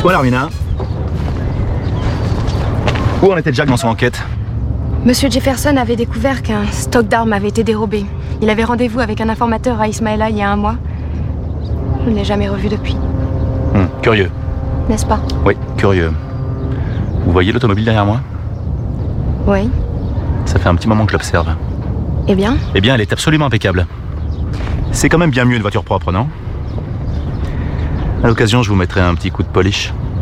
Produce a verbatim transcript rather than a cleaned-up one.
Bon alors, Mina. Où en était Jack dans son enquête? Monsieur Jefferson avait découvert qu'un stock d'armes avait été dérobé. Il avait rendez-vous avec un informateur à Ismaïla il y a un mois. Je ne l'ai jamais revu depuis. Hum, curieux. N'est-ce pas? Oui, curieux. Vous voyez l'automobile derrière moi? Oui. Ça fait un petit moment que je l'observe. Eh bien? Eh bien, elle est absolument impeccable. C'est quand même bien mieux une voiture propre, non? À l'occasion, je vous mettrai un petit coup de polish.